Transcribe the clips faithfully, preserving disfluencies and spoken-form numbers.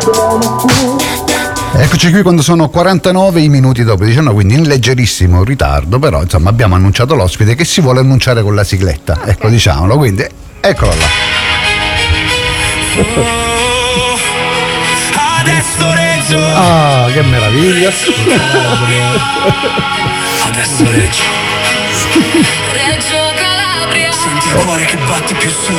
Eccoci qui quando sono quarantanove i minuti dopo le diciannove, quindi in leggerissimo ritardo, però insomma abbiamo annunciato l'ospite che si vuole annunciare con la sigletta, okay. Ecco, diciamolo, quindi eccolo là. Adesso Reggio. Ah, che meraviglia. Adesso Reggio. Reggio Calabria. Senti il cuore che batte più su.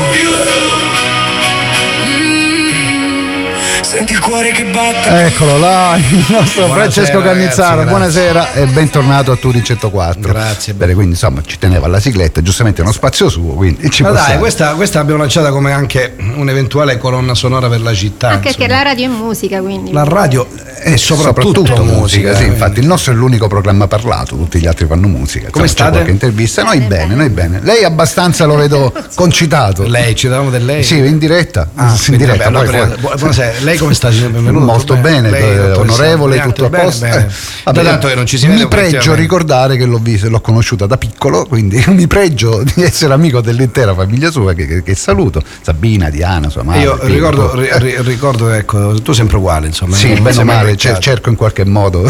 Senti il cuore che batte. Eccolo là, il nostro buonasera, Francesco Cannizzaro. Ragazzi, buonasera e bentornato a Turi centoquattro. Grazie. Bene, quindi insomma ci teneva alla sigletta, giustamente è uno spazio suo, quindi ci ma può dai, stare. questa, questa l'abbiamo lanciata come anche un'eventuale colonna sonora per la città. Anche insomma. perché la radio è musica, quindi. La radio è soprattutto, soprattutto musica, musica sì, eh. infatti il nostro è l'unico programma parlato, tutti gli altri fanno musica. Come insomma, state? C'è qualche intervista, noi bene, bene, noi bene. Lei abbastanza lo vedo concitato. Lei, ci davamo del lei? Sì, in diretta. Ah, in diretta. Vabbè, Poi, allora, poi. Buonasera, lei come sta? Benvenuto. Molto bene, lei, eh, onorevole, Bene, tutto a bene, posto. bene. Eh, vabbè, tanto che non ci si mi vede pregio ricordare che l'ho, visto, l'ho conosciuta da piccolo, quindi mi pregio di essere amico dell'intera famiglia sua, che, che, che saluto, Sabina, Diana, sua madre. Io Pino, ricordo, ri, ricordo, ecco, tu sempre uguale, insomma. Sì, bene o male, cer- cerco in qualche modo.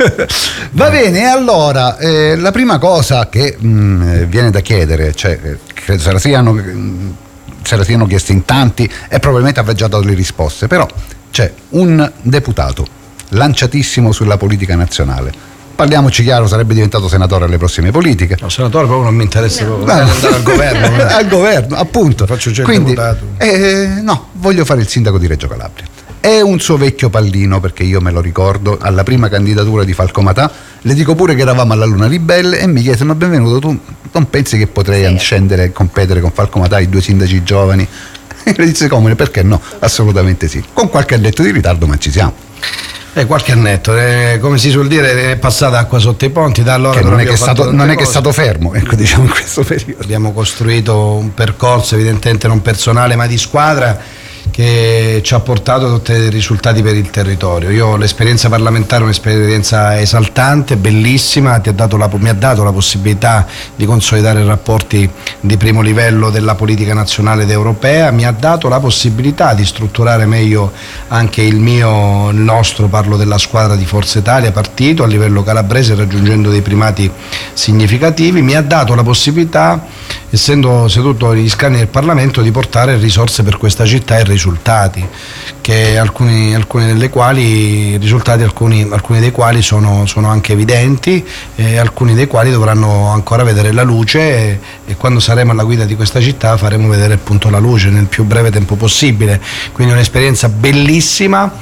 Va bene, allora, eh, la prima cosa che mh, viene da chiedere, cioè, credo se la siano, mh, se la siano chieste in tanti e probabilmente avrà già dato le risposte, però c'è un deputato lanciatissimo sulla politica nazionale. Parliamoci chiaro, sarebbe diventato senatore alle prossime politiche. No, senatore proprio non mi interessa no. proprio andare al governo. Al governo, appunto. Faccio già il Quindi, deputato. Eh, no, voglio fare il sindaco di Reggio Calabria. È un suo vecchio pallino, perché io me lo ricordo, alla prima candidatura di Falcomatà, le dico pure che eravamo alla Luna Ribelle e mi chiese: ma benvenuto, tu non pensi che potrei sì. scendere e competere con Falcomatà, i due sindaci giovani? E le disse: come, perché no? Assolutamente sì. Con qualche annetto di ritardo, ma ci siamo. Eh, qualche annetto, eh, come si suol dire, è passata acqua sotto i ponti. Da allora che non, è che, stato, non è che è cose. stato fermo, ecco, diciamo, in questo periodo. Abbiamo costruito un percorso evidentemente non personale ma di squadra che ci ha portato a tutti i risultati per il territorio. Io l'esperienza parlamentare è un'esperienza esaltante, bellissima, ti ha dato la, mi ha dato la possibilità di consolidare rapporti di primo livello della politica nazionale ed europea, mi ha dato la possibilità di strutturare meglio anche il mio, il nostro, parlo della squadra di Forza Italia, partito a livello calabrese, raggiungendo dei primati significativi, mi ha dato la possibilità, essendo seduto agli scranni del Parlamento, di portare risorse per questa città e risultati, che alcuni, alcuni delle quali risultati alcuni, alcuni dei quali sono, sono anche evidenti e alcuni dei quali dovranno ancora vedere la luce e, e quando saremo alla guida di questa città faremo vedere appunto la luce nel più breve tempo possibile. Quindi un'esperienza bellissima.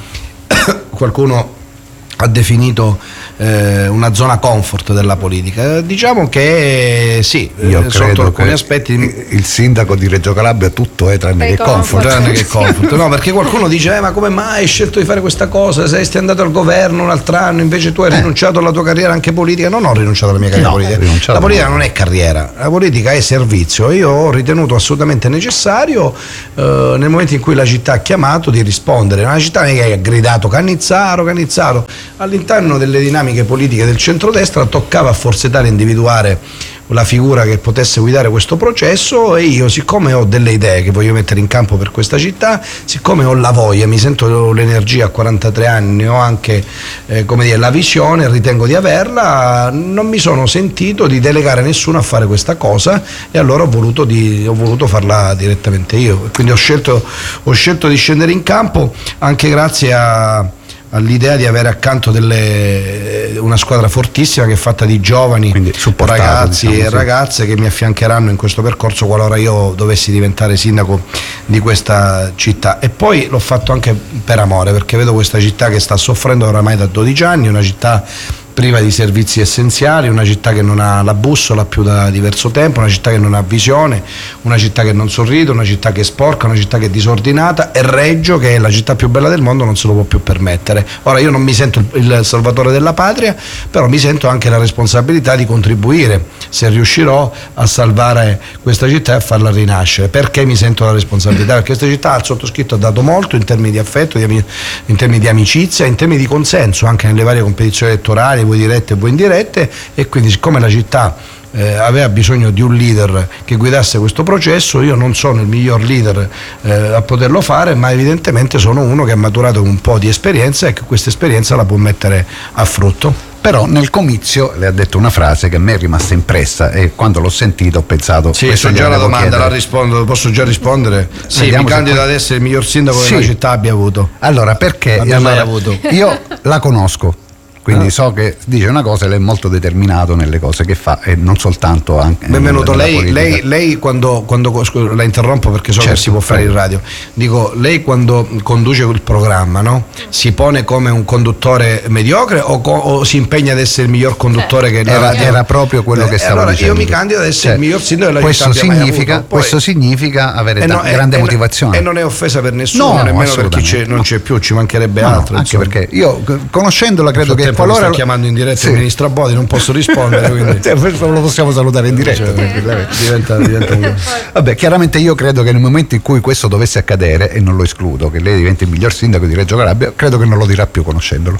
Qualcuno ha definito eh, una zona comfort della politica. Diciamo che sì, io sotto credo alcuni che aspetti il sindaco di Reggio Calabria tutto è tranne che comfort. Tranne che comfort. No, perché qualcuno dice: eh, ma come mai hai scelto di fare questa cosa? Sei andato al governo un altro anno, invece tu hai eh. rinunciato alla tua carriera anche politica. Non ho rinunciato alla mia carriera no, politica. La politica non è carriera, la politica è servizio. Io ho ritenuto assolutamente necessario eh, nel momento in cui la città ha chiamato di rispondere. Una città che ha gridato Cannizzaro, Cannizzaro. All'interno delle dinamiche politiche del centrodestra toccava a Forza Italia individuare la figura che potesse guidare questo processo e io, siccome ho delle idee che voglio mettere in campo per questa città, siccome ho la voglia, mi sento l'energia a quarantatré anni, ho anche eh, come dire, la visione, ritengo di averla, non mi sono sentito di delegare nessuno a fare questa cosa e allora ho voluto, di, ho voluto farla direttamente io. Quindi ho scelto, ho scelto di scendere in campo anche grazie a all'idea di avere accanto delle, una squadra fortissima che è fatta di giovani ragazzi diciamo, e sì. ragazze che mi affiancheranno in questo percorso qualora io dovessi diventare sindaco di questa città. E poi l'ho fatto anche per amore, perché vedo questa città che sta soffrendo oramai da dodici anni, una città priva di servizi essenziali, una città che non ha la bussola più da diverso tempo, una città che non ha visione, una città che non sorride, una città che è sporca, una città che è disordinata, e Reggio, che è la città più bella del mondo, non se lo può più permettere. Ora io non mi sento il salvatore della patria, però mi sento anche la responsabilità di contribuire, se riuscirò, a salvare questa città e a farla rinascere. Perché mi sento la responsabilità? Perché questa città, il sottoscritto, ha dato molto in termini di affetto, di am- in termini di amicizia, in termini di consenso anche nelle varie competizioni elettorali, voi dirette e voi indirette, e quindi siccome la città eh, aveva bisogno di un leader che guidasse questo processo. Io non sono il miglior leader eh, a poterlo fare, ma evidentemente sono uno che ha maturato un po' di esperienza e che questa esperienza la può mettere a frutto. Però nel comizio le ha detto una frase che a me è rimasta impressa e quando l'ho sentito ho pensato... Sì, so già la domanda, chiedere. la rispondo, posso già rispondere? Sì, Vediamo mi candido poi... ad essere il miglior sindaco sì. che la città abbia avuto. Allora, perché abbia allora, mai avuto. Io la conosco, quindi ah. so che dice una cosa e lei è molto determinato nelle cose che fa e non soltanto anche benvenuto. Lei, lei, lei quando, quando scusa, la interrompo perché so certo, che si può fare in radio, dico, lei quando conduce il programma, no? Si pone come un conduttore mediocre o, o si impegna ad essere il miglior conduttore eh. che era, radio... era proprio quello eh, che stavo allora dicendo. Io mi candido ad essere cioè, il miglior sindaco della questo città significa, Poi, questo significa avere no, grande e, motivazione e non è offesa per nessuno, no, nemmeno per chi c'è, non c'è più, ci mancherebbe no, altro no, anche perché io conoscendola credo che qualora sta chiamando in diretta sì. il ministro Abodi, non posso rispondere, quindi lo possiamo salutare in diretta, cioè, diventa, diventa un... Vabbè, chiaramente io credo che nel momento in cui questo dovesse accadere, e non lo escludo, che lei diventi il miglior sindaco di Reggio Calabria, credo che non lo dirà più conoscendolo.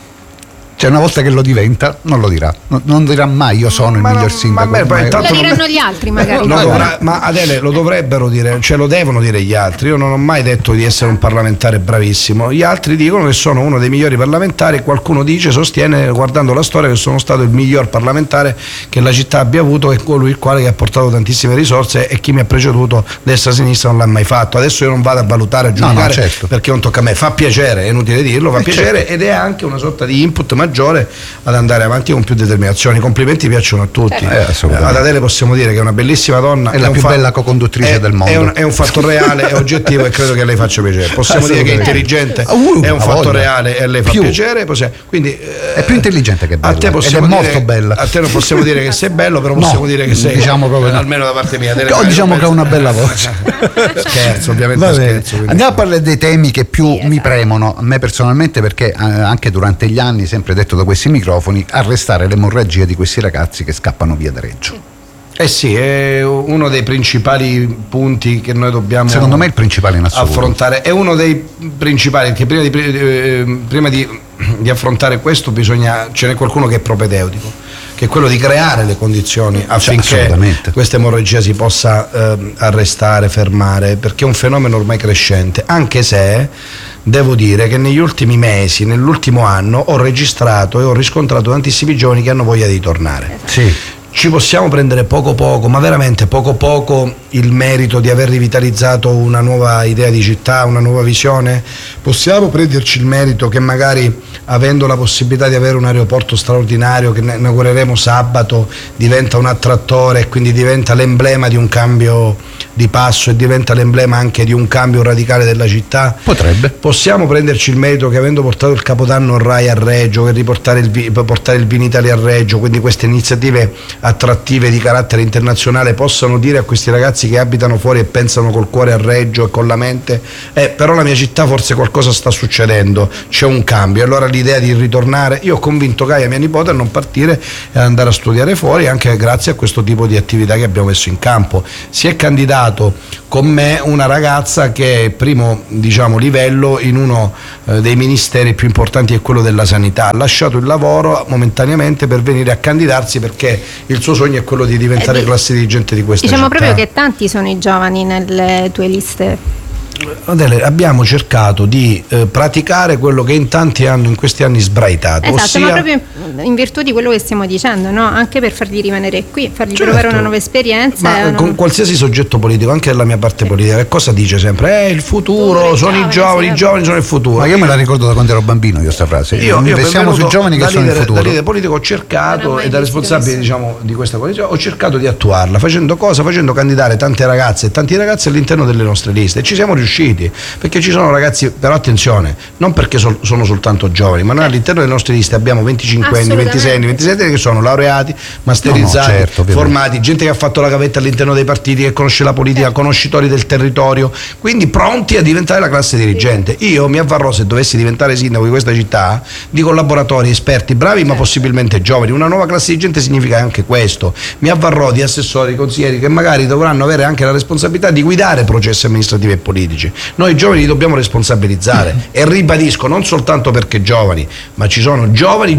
Cioè una volta che lo diventa non lo dirà, non, non dirà mai io sono ma il miglior non, sindaco. Ma beh, lo diranno non... gli altri magari. No, dovrà, ma Adele lo dovrebbero dire, cioè lo devono dire gli altri. Io non ho mai detto di essere un parlamentare bravissimo, gli altri dicono che sono uno dei migliori parlamentari, qualcuno dice, sostiene guardando la storia che sono stato il miglior parlamentare che la città abbia avuto e colui il quale che ha portato tantissime risorse e chi mi ha preceduto destra e sinistra non l'ha mai fatto. Adesso io non vado a valutare, a giudicare, no, no, certo. perché non tocca a me, fa piacere, è inutile dirlo, fa eh, piacere certo. ed è anche una sorta di input maggiore ad andare avanti con più determinazione. I complimenti piacciono a tutti. Eh, ad Adele possiamo dire che è una bellissima donna, è, è la più fa- bella co-conduttrice è, del mondo. È un, è un fatto reale, è oggettivo e credo che a lei faccia piacere. Possiamo dire che è intelligente, uh, è un fatto voglia. reale e a lei fa più. piacere. Possiamo, quindi, eh, è più intelligente che bella. A te possiamo ed è dire, molto bella. A te non possiamo dire che sei bello, però possiamo no, dire che sei, diciamo proprio, eh, almeno da parte mia. No, diciamo che ha una bella voce. Scherzo, ovviamente scherzo. Andiamo a parlare dei temi che più sì, mi premono a me personalmente, perché eh, anche durante gli anni, sempre detto da questi microfoni, arrestare l'emorragia di questi ragazzi che scappano via da Reggio. Eh sì, è uno dei principali punti che noi dobbiamo secondo me il principale in assoluto affrontare, è uno dei principali, perché prima di, eh, prima di, di affrontare questo bisogna, ce n'è qualcuno che è propedeutico, che è quello di creare le condizioni affinché cioè, questa emorragia si possa eh, arrestare, fermare, perché è un fenomeno ormai crescente, anche se devo dire che negli ultimi mesi, nell'ultimo anno, ho registrato e ho riscontrato tantissimi giovani che hanno voglia di tornare. Sì. Ci possiamo prendere poco poco, ma veramente poco poco, il merito di aver rivitalizzato una nuova idea di città, una nuova visione? Possiamo prenderci il merito che magari, avendo la possibilità di avere un aeroporto straordinario che inaugureremo sabato, diventa un attrattore e quindi diventa l'emblema di un cambio di passo e diventa l'emblema anche di un cambio radicale della città? Potrebbe. Possiamo prenderci il merito che, avendo portato il Capodanno Rai a Reggio, che riportare il, portare il Vinitaly a Reggio, quindi queste iniziative attrattive di carattere internazionale, possano dire a questi ragazzi che abitano fuori e pensano col cuore a Reggio e con la mente eh, però la mia città forse qualcosa sta succedendo, c'è un cambio. Allora l'idea di ritornare, io ho convinto Gaia, mia nipote, a non partire e ad andare a studiare fuori, anche grazie a questo tipo di attività che abbiamo messo in campo. Si è candidato con me una ragazza che è primo, diciamo, livello in uno eh, dei ministeri più importanti, è quello della sanità. Ha lasciato il lavoro momentaneamente per venire a candidarsi perché il suo sogno è quello di diventare eh, classe dirigente di questa diciamo città. Diciamo proprio che tanti sono i giovani nelle tue liste. Adele, abbiamo cercato di eh, praticare quello che in tanti hanno in questi anni sbraitato. Esatto, ossia... ma proprio in, in virtù di quello che stiamo dicendo, no? Anche per farli rimanere qui, fargli certo. provare una nuova esperienza. Ma una... con qualsiasi soggetto politico, anche della mia parte politica, che cosa dice sempre? Eh, il futuro, sono giovani, i giovani, i giovani sono il futuro. Ma io me la ricordo da quando ero bambino, io sta frase. Io, io pensiamo sui giovani che leader, sono il futuro. Da leader politico ho cercato, e da responsabile, diciamo, di questa coalizione, ho cercato di attuarla, facendo cosa? Facendo candidare tante ragazze e tanti ragazzi all'interno delle nostre liste, e ci siamo riusciti. Perché ci sono ragazzi, però attenzione, non perché so, sono soltanto giovani, ma noi all'interno delle nostre liste abbiamo venticinque anni, ventisei anni, ventisette anni che sono laureati, masterizzati, no, no, certo, formati, gente che ha fatto la gavetta all'interno dei partiti, che conosce la politica, conoscitori del territorio, quindi pronti a diventare la classe dirigente. Io mi avvarrò, se dovessi diventare sindaco di questa città, di collaboratori, esperti, bravi ma possibilmente giovani. Una nuova classe dirigente significa anche questo. Mi avvarrò di assessori, consiglieri che magari dovranno avere anche la responsabilità di guidare processi amministrativi e politici. Noi giovani li dobbiamo responsabilizzare e ribadisco, non soltanto perché giovani, ma ci sono giovani già pronti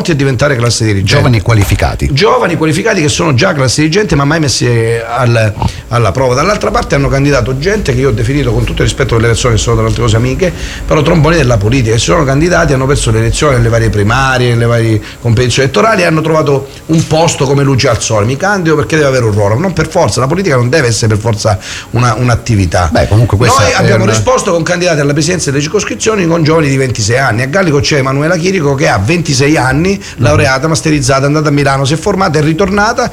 pronti a diventare classe dirigente. Giovani qualificati. Giovani qualificati che sono già classe dirigente ma mai messi al, alla prova. Dall'altra parte hanno candidato gente che io ho definito, con tutto il rispetto delle persone che sono tra altre cose amiche, però tromboni della politica, che si sono candidati, hanno perso le elezioni nelle varie primarie, nelle varie competizioni elettorali e hanno trovato un posto come luce al sole. Mi candido perché deve avere un ruolo, non per forza, la politica non deve essere per forza una, un'attività. Beh, comunque noi abbiamo una... risposto con candidati alla presidenza delle circoscrizioni con giovani di ventisei anni. A Gallico c'è Emanuela Chirico che ha ventisei anni, laureata, masterizzata, è andata a Milano, si è formata, è ritornata.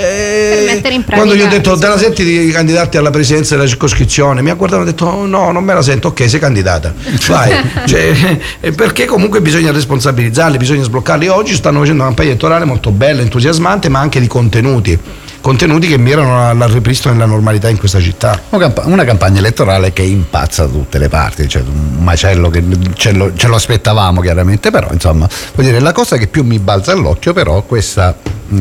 Eh, quando gli ho detto te la senti di candidarti alla presidenza della circoscrizione, mi ha guardato e ha detto oh, no, non me la sento. Ok, sei candidata, vai. Cioè, perché comunque bisogna responsabilizzarli, bisogna sbloccarli. Oggi stanno facendo una campagna elettorale molto bella, entusiasmante, ma anche di contenuti contenuti che mirano al ripristino della normalità in questa città. Una campagna elettorale che impazza da tutte le parti, cioè un macello che ce lo, ce lo aspettavamo chiaramente, però insomma, voglio dire, la cosa che più mi balza all'occhio però è questa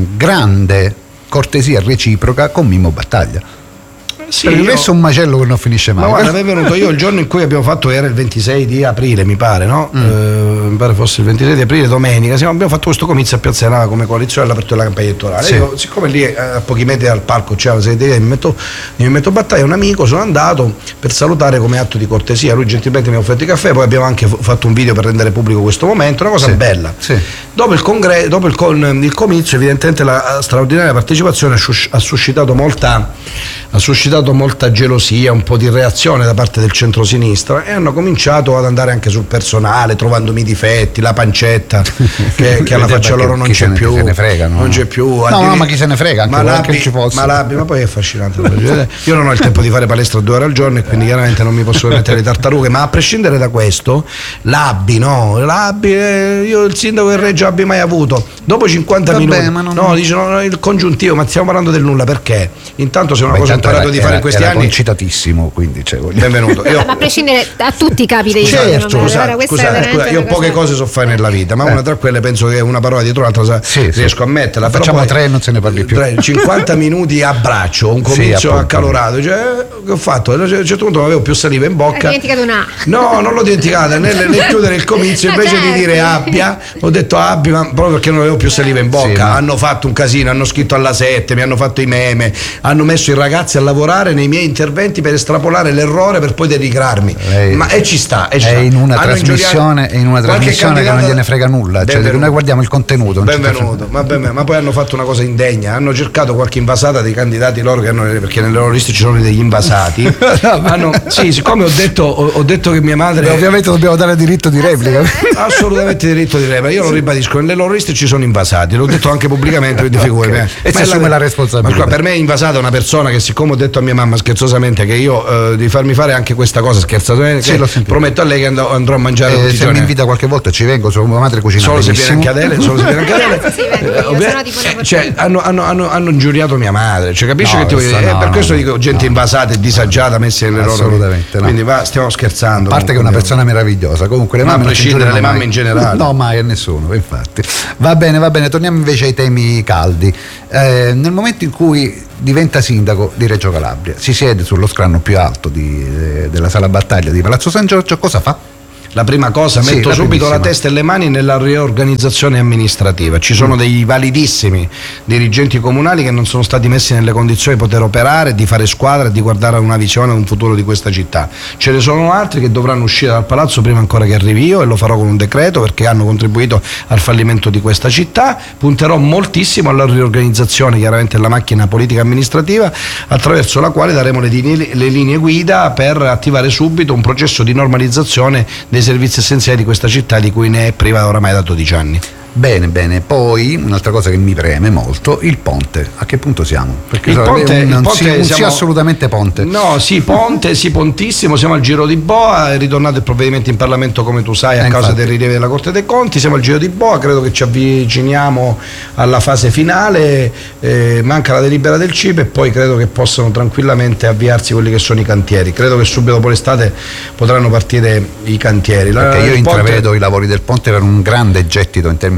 grande cortesia reciproca con Mimmo Battaglia. Sì, per il resto io... un macello che non finisce mai. Ma guarda, è venuto io il giorno in cui abbiamo fatto, era il ventisei di aprile mi pare, no? Mm. Eh, mi pare fosse il ventisei di aprile, domenica, siamo, abbiamo fatto questo comizio a Piazza Nava come coalizione all'apertura della campagna elettorale. Sì. Io, siccome lì a pochi metri dal palco c'era la segreteria, mi metto, mi metto Battaglia, un amico, sono andato per salutare come atto di cortesia, lui gentilmente mi ha offerto il caffè, poi abbiamo anche fatto un video per rendere pubblico questo momento, una cosa sì. bella. Sì. Dopo il congresso, dopo il, con, il comizio, evidentemente la straordinaria partecipazione ha suscitato molta ha suscitato molta gelosia, un po' di reazione da parte del centrosinistra e hanno cominciato ad andare anche sul personale, trovandomi difetti, la pancetta che, che alla faccia loro non c'è più, se ne frega, no? non c'è più. No, no, no, ma chi se ne frega, anche ma l'abbi, ci posso. Ma l'abbi, ma poi è affascinante. Io non ho il tempo di fare palestra due ore al giorno e quindi chiaramente non mi posso permettere le tartarughe, ma a prescindere da questo, l'abbi, no, l'abbi, eh, io il sindaco del Reggio abbi mai avuto. Dopo cinquanta Vabbè, minuti, ma non... no, dicono no, il congiuntivo, ma stiamo parlando del nulla, perché? Intanto se una Beh, cosa imparato di fare in questi era anni concitatissimo, quindi cioè, benvenuto. Io, ma a prescindere da tutti i capi dei certo, scusa, scusa, scusa, io poche cose so fare nella vita, ma eh. una tra quelle penso che una parola dietro l'altra sì, riesco sì. a metterla. Facciamo poi, tre e non se ne parli più. Tre, cinquanta minuti a braccio, un comizio sì, accalorato, cioè, che ho fatto? A un certo punto non avevo più saliva in bocca. Hai dimenticato una? No, non l'ho dimenticata, nel, nel chiudere il comizio invece certo. di dire abbia, ho detto abbia, ma proprio perché non avevo più saliva in bocca. Sì, ma... hanno fatto un casino, hanno scritto alla sette, mi hanno fatto i meme, hanno messo i ragazzi a lavorare nei miei interventi per estrapolare l'errore per poi denigrarmi. Lei ma e ci sta, e ci è sta. in una hanno trasmissione, è in una trasmissione che non gliene frega nulla, cioè noi guardiamo il contenuto. Benvenuto, ma, ben, ma poi hanno fatto una cosa indegna, hanno cercato qualche invasata dei candidati loro che hanno, perché nelle loro liste ci sono degli invasati. hanno, sì, siccome ho detto, ho, ho detto che mia madre. Beh, ovviamente dobbiamo dare diritto di replica. Assolutamente diritto di replica. Io lo ribadisco, nelle loro liste ci sono invasati, l'ho detto anche pubblicamente, quindi figurati. Okay. E si assume la, la responsabilità. Ma per me è invasata una persona che, siccome ho detto a mia mamma scherzosamente che io eh, di farmi fare anche questa cosa scherzosamente, sì, prometto a lei che andrò, andrò a mangiare eh, se mi invita qualche volta ci vengo, sono mia madre cucina solo benissimo. se viene anche Adele, solo se viene anche Adele. Sì, vengo, io, cioè, hanno, hanno, hanno, hanno ingiuriato mia madre, cioè, capisci no, che ti voglio dire? No, eh, per questo no, dico gente no, invasata e disagiata messe nelle loro assolutamente no. Quindi va, stiamo scherzando. A parte che è una persona meravigliosa, comunque le ma mamme a prescindere dalle mamme in generale. No, mai a nessuno, infatti. Va bene, va bene, torniamo invece ai temi caldi. Eh, nel momento in cui diventa sindaco di Reggio Calabria, si siede sullo scranno più alto di, eh, della sala battaglia di Palazzo San Giorgio, cosa fa? La prima cosa, sì, metto la subito primissima. la testa e le mani nella riorganizzazione amministrativa. Ci sono mm. dei validissimi dirigenti comunali che non sono stati messi nelle condizioni di poter operare, di fare squadra e di guardare a una visione, a un futuro di questa città. Ce ne sono altri che dovranno uscire dal palazzo prima ancora che arrivi io, e lo farò con un decreto perché hanno contribuito al fallimento di questa città. Punterò moltissimo alla riorganizzazione, chiaramente della macchina politica amministrativa, attraverso la quale daremo le linee, le linee guida per attivare subito un processo di normalizzazione dei servizi essenziali di questa città, di cui ne è priva oramai da dodici anni. Bene, bene, poi un'altra cosa che mi preme molto, il ponte, a che punto siamo? Perché il ponte, un, il non, ponte si, non siamo, sia assolutamente ponte. No, sì, ponte, sì, pontissimo, siamo al giro di boa, è ritornato il provvedimento in Parlamento come tu sai a eh, causa infatti. dei rilievi della Corte dei Conti, siamo al giro di boa, credo che ci avviciniamo alla fase finale, eh, manca la delibera del C I P e poi credo che possano tranquillamente avviarsi quelli che sono i cantieri, credo che subito dopo l'estate potranno partire i cantieri. Perché io intravedo ponte... i lavori del ponte per un grande gettito in termini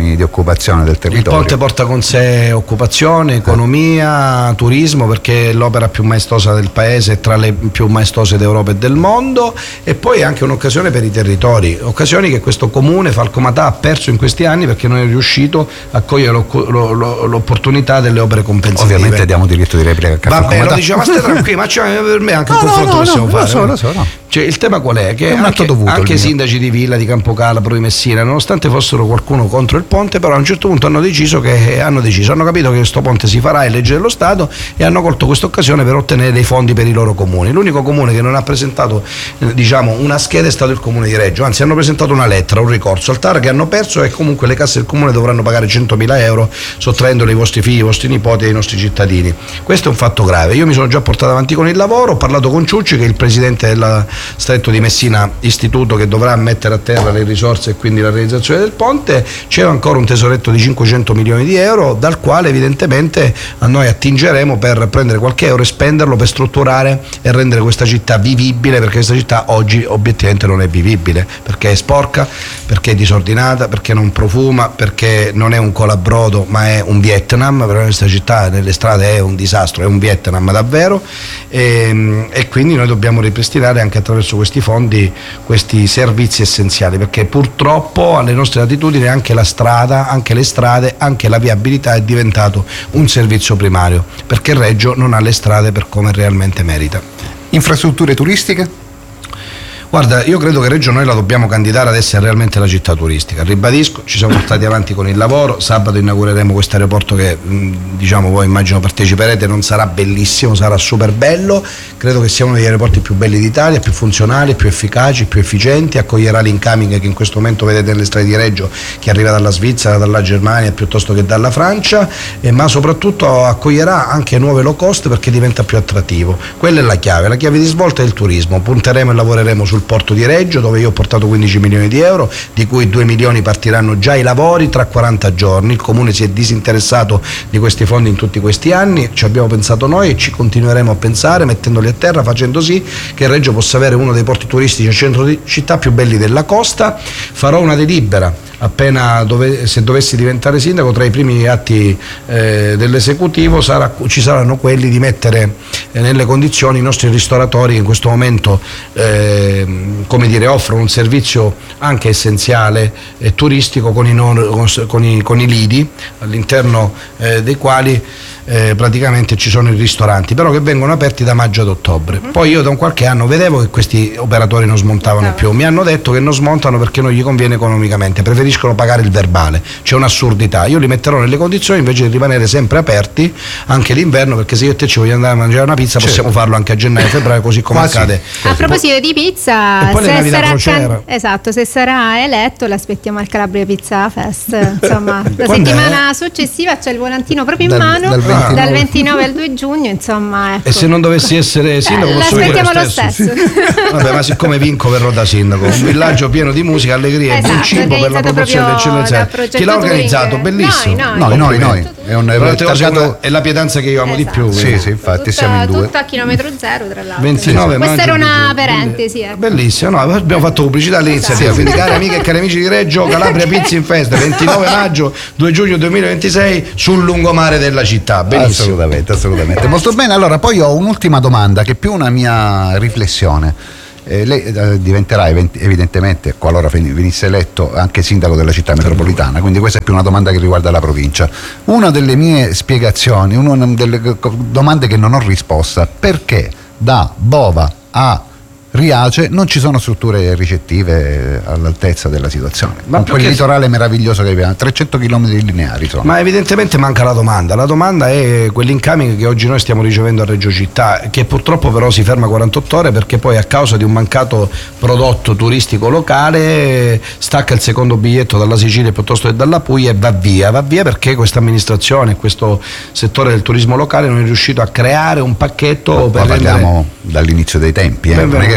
termini di occupazione del Il territorio. ponte porta con sé occupazione, economia, eh. turismo, perché è l'opera più maestosa del paese, tra le più maestose d'Europa e del mondo, e poi è anche un'occasione per i territori, occasioni che questo comune Falcomatà ha perso in questi anni perché non è riuscito a cogliere l'opportunità delle opere compensative. Ovviamente diamo diritto di replica a Vabbè, Falcomatà. lo diciamo, ma stai tranquillo, ma cioè, per me anche No, un no, confronto no, possiamo no, fare. lo so, lo so, no. Cioè, il tema qual è? Che È un anche, atto dovuto il anche i mio. sindaci di Villa, di Campocalabro, di Messina, nonostante fossero qualcuno contro il ponte, però a un certo punto hanno deciso che hanno deciso, hanno capito che questo ponte si farà, è legge dello Stato, e hanno colto questa occasione per ottenere dei fondi per i loro comuni. L'unico comune che non ha presentato eh, diciamo una scheda è stato il comune di Reggio, anzi hanno presentato una lettera, un ricorso al T A R che hanno perso, e comunque le casse del comune dovranno pagare centomila euro sottraendoli ai vostri figli, ai vostri nipoti e ai nostri cittadini. Questo è un fatto grave. Io mi sono già portato avanti con il lavoro, ho parlato con Ciucci, che è il presidente del Stretto di Messina Istituto, che dovrà mettere a terra le risorse e quindi la realizzazione del ponte. C'è ancora un tesoretto di cinquecento milioni di euro, dal quale evidentemente a noi attingeremo per prendere qualche euro e spenderlo per strutturare e rendere questa città vivibile, perché questa città oggi obiettivamente non è vivibile, perché è sporca, perché è disordinata, perché non profuma, perché non è un colabrodo ma è un Vietnam. Per questa città nelle strade è un disastro, è un Vietnam davvero, e, e quindi noi dobbiamo ripristinare anche attraverso questi fondi questi servizi essenziali, perché purtroppo alle nostre latitudini anche la strada, anche le strade, anche la viabilità è diventato un servizio primario, perché Reggio non ha le strade per come realmente merita. Infrastrutture turistiche? Guarda, io credo che Reggio noi la dobbiamo candidare ad essere realmente la città turistica. Ribadisco, ci siamo portati avanti con il lavoro, sabato inaugureremo questo aeroporto che diciamo voi immagino parteciperete, non sarà bellissimo, sarà super bello, credo che sia uno degli aeroporti più belli d'Italia, più funzionali, più efficaci, più efficienti, accoglierà l'incoming che in questo momento vedete nelle strade di Reggio, che arriva dalla Svizzera, dalla Germania piuttosto che dalla Francia, eh, ma soprattutto accoglierà anche nuove low cost perché diventa più attrattivo. Quella è la chiave, la chiave di svolta è il turismo. Punteremo e lavoreremo sul porto di Reggio, dove io ho portato quindici milioni di euro, di cui due milioni partiranno già i lavori tra quaranta giorni. Il comune si è disinteressato di questi fondi in tutti questi anni, ci abbiamo pensato noi e ci continueremo a pensare, mettendoli a terra, facendo sì che Reggio possa avere uno dei porti turistici a centro di città più belli della costa. Farò una delibera appena dove, se dovessi diventare sindaco, tra i primi atti eh, dell'esecutivo sarà, ci saranno quelli di mettere eh, nelle condizioni i nostri ristoratori, che in questo momento eh, come dire, offrono un servizio anche essenziale e turistico con i, non, con i, con i lidi, all'interno eh, dei quali Eh, praticamente ci sono i ristoranti, però che vengono aperti da maggio ad ottobre. Mm-hmm. Poi io da un qualche anno vedevo che questi operatori non smontavano più, mi hanno detto che non smontano perché non gli conviene economicamente, preferiscono pagare il verbale, c'è un'assurdità. Io li metterò nelle condizioni invece di rimanere sempre aperti anche l'inverno, perché se io e te ci vogliamo andare a mangiare una pizza, certo, possiamo farlo anche a gennaio e febbraio, così come Quasi. accade. A proposito di pizza, se sarà, can... esatto, se sarà eletto l'aspettiamo al Calabria Pizza Fest, insomma la Quando settimana è? successiva c'è il volantino proprio in Dal- mano dal ventinove. dal ventinove al due giugno, insomma, ecco. E se non dovessi essere sindaco Eh, posso venire l'aspettiamo lo stesso. stesso. Vabbè, ma siccome vinco verrò da sindaco, un villaggio pieno di musica, allegria e buon Esatto, cibo per la organizzato promozione proprio dell'eccellenza. da Progetto Chi l'ha organizzato? Touring. Bellissimo. Noi, Noi, noi, noi. Complimenti. È un Tra le altre cose, targato- è la pietanza che io amo di Esatto. più. Sì, quindi. sì, infatti Tutta, siamo in due. tutta a chilometro zero, tra l'altro. ventinove Questa era maggio, una bellissimo. parentesi, ecco. Bellissimo, no, abbiamo fatto pubblicità all'iniziativa, Esatto. quindi cari amiche e cari amici di Reggio, Calabria Pizza in Festa, ventinove maggio, due giugno duemilaventisei sul lungomare della città. Benissimo. Assolutamente, assolutamente. Molto bene, allora poi ho un'ultima domanda che è più una mia riflessione. Eh, lei eh, diventerà event- evidentemente, qualora ven- venisse eletto, anche sindaco della città metropolitana, quindi questa è più una domanda che riguarda la provincia. Una delle mie spiegazioni, una delle co- domande che non ho risposta: perché da Bova a Riace non ci sono strutture ricettive all'altezza della situazione, Ma con più quel che- litorale meraviglioso che abbiamo, trecento chilometri lineari sono. Ma evidentemente manca la domanda. La domanda è quell'incoming che oggi noi stiamo ricevendo a Reggio Città, che purtroppo però si ferma quarantotto ore perché poi a causa di un mancato prodotto turistico locale stacca il secondo biglietto dalla Sicilia piuttosto che dalla Puglia e va via. Va via perché questa amministrazione, questo settore del turismo locale non è riuscito a creare un pacchetto Ma per parliamo rendere... dall'inizio dei tempi, eh. Ben non è che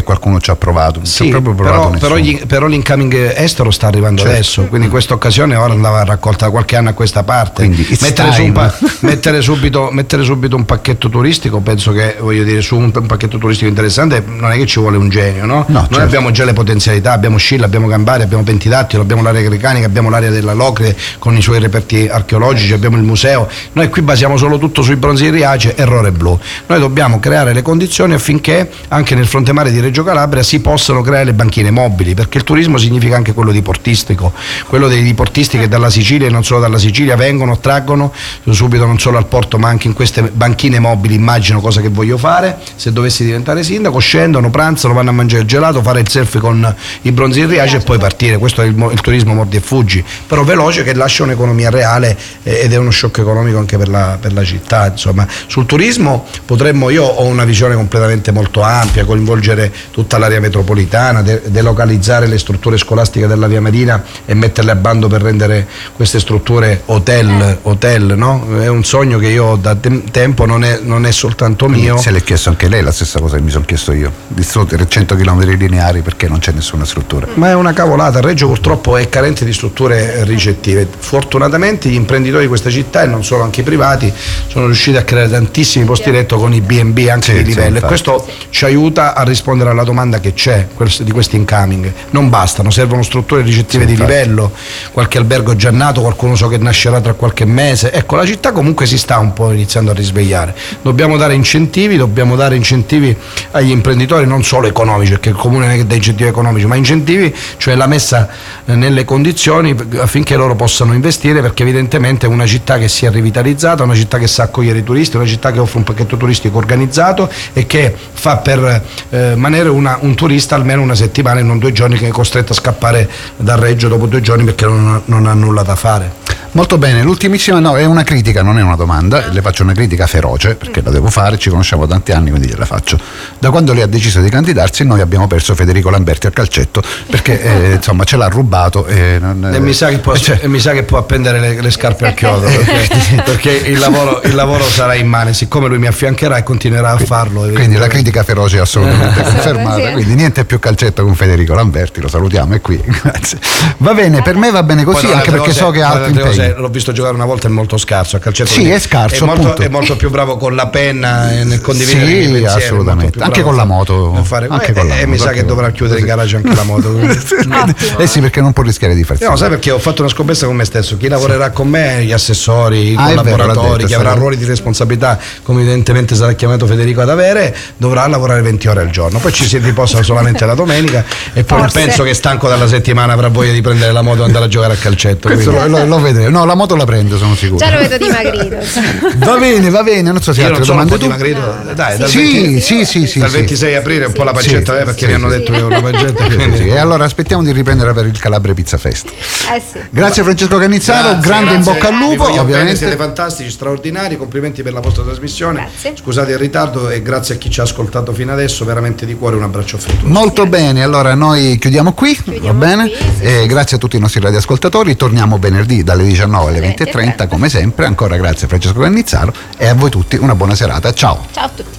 qualcuno ci ha provato, sì, ci ha proprio provato però, però, gli, però l'incoming estero sta arrivando certo. adesso, quindi questa occasione ora andava raccolta qualche anno a questa parte. Mettere, su pa- mettere, subito, mettere subito un pacchetto turistico, penso che, voglio dire, su un, un pacchetto turistico interessante non è che ci vuole un genio, no? no Noi certo. abbiamo già le potenzialità, abbiamo Scilla, abbiamo Gambari, abbiamo Pentidattilo, abbiamo l'area grecanica, abbiamo l'area della Locre con i suoi reperti archeologici, abbiamo il museo. Noi qui basiamo solo tutto sui bronzi di Riace, errore blu. Noi dobbiamo creare le condizioni affinché anche nel fronte mare di Reggio Calabria si possano creare le banchine mobili, perché il turismo significa anche quello diportistico, quello dei diportisti che dalla Sicilia e non solo dalla Sicilia vengono, traggono subito non solo al porto ma anche in queste banchine mobili. Immagino cosa che voglio fare se dovessi diventare sindaco: scendono, pranzano, vanno a mangiare il gelato, fare il selfie con i bronzi di Riace e poi partire. Questo è il, il turismo mordi e fuggi, però veloce, che lascia un'economia reale eh, ed è uno shock economico anche per la, per la città. Insomma, sul turismo potremmo, io ho una visione completamente molto ampia, coinvolgere tutta l'area metropolitana, de- delocalizzare le strutture scolastiche della Via Marina e metterle a bando per rendere queste strutture hotel, hotel, no? È un sogno che io ho da te- tempo, non è, non è soltanto mio. Quindi se l'è chiesto anche lei la stessa cosa che mi sono chiesto io, distruggere cento chilometri lineari perché non c'è nessuna struttura. Ma è una cavolata, Reggio purtroppo è carente di strutture ricettive. Fortunatamente gli imprenditori di questa città, e non solo, anche i privati, sono riusciti a creare tantissimi posti letto con i B and B anche sì, di livello, sì, e questo ci aiuta a rispondere alla domanda che c'è di questi incoming. Non bastano, servono strutture ricettive sì, di infatti. livello, qualche albergo già nato, qualcuno so che nascerà tra qualche mese. Ecco, la città comunque si sta un po' iniziando a risvegliare. Dobbiamo dare incentivi, dobbiamo dare incentivi agli imprenditori, non solo economici, perché il comune non è che dà incentivi economici, ma incentivi, cioè la messa nelle condizioni affinché loro possano investire, perché evidentemente è una città che si è rivitalizzata, una città che sa accogliere i turisti, una città che offre un pacchetto turistico organizzato e che fa per eh, manere una, un turista almeno una settimana e non due giorni, che è costretto a scappare da Reggio dopo due giorni perché non ha, non ha nulla da fare. Molto bene, l'ultimissima, no, è una critica, non è una domanda, le faccio una critica feroce perché la devo fare, ci conosciamo da tanti anni, quindi gliela faccio. Da quando lei ha deciso di candidarsi noi abbiamo perso Federico Lamberti al calcetto perché eh, insomma ce l'ha rubato e, non, e, mi sa che può, cioè, e mi sa che può appendere le, le scarpe al chiodo perché, perché il, lavoro, il lavoro sarà immane, siccome lui mi affiancherà e continuerà a farlo. Quindi la critica feroce è assolutamente confermata, quindi niente più calcetto con Federico Lamberti, lo salutiamo, è qui. Grazie. Va bene, per me va bene così, anche perché cose, so che ha altri impegni. L'ho visto giocare una volta, è molto scarso a calcetto. Sì, è scarso, è molto, è molto più bravo con la penna e nel condividere sì, il pensiero, assolutamente, anche con la moto fare, anche eh, con la e moto, mi sa che dovrà chiudere in garage anche la moto. Eh sì, perché non può rischiare di farsi. No, sai perché ho fatto una scommessa con me stesso: chi lavorerà con me, gli assessori, i ah, collaboratori, detto, chi avrà ruoli di responsabilità, come evidentemente sarà chiamato Federico ad avere, dovrà lavorare venti ore al giorno. Poi ci si riposa solamente la domenica e poi non penso che stanco dalla settimana avrà voglia di prendere la moto e andare a giocare a calcetto. Questo lo, lo, lo vedremo. No, la moto la prendo, sono sicuro. Già lo vedo dimagrito. Va bene, va bene, non so se io altre non sono domande un po' dimagrito. Tu... Dai, dal sì, venti, sì, sì, sì, dal sì. ventisei aprile è un po' la pancetta, sì, eh, perché sì, mi hanno sì, detto sì. che ho una pancetta. Quindi... Sì, e allora aspettiamo di riprendere per il Calabria Pizza Fest. Eh sì. Grazie Francesco Cannizzaro, grazie, grande grazie. in bocca al lupo. Ovviamente bene, siete fantastici, straordinari, complimenti per la vostra trasmissione. Grazie. Scusate il ritardo e grazie a chi ci ha ascoltato fino adesso, veramente di cuore un abbraccio affettuoso. Molto grazie. Bene, allora noi chiudiamo qui, chiudiamo va bene? Qui, sì, e sì. Grazie a tutti i nostri radioascoltatori, torniamo venerdì dalle diciannove alle venti e trenta come sempre. Ancora grazie Francesco Cannizzaro e a voi tutti una buona serata. Ciao. Ciao a tutti.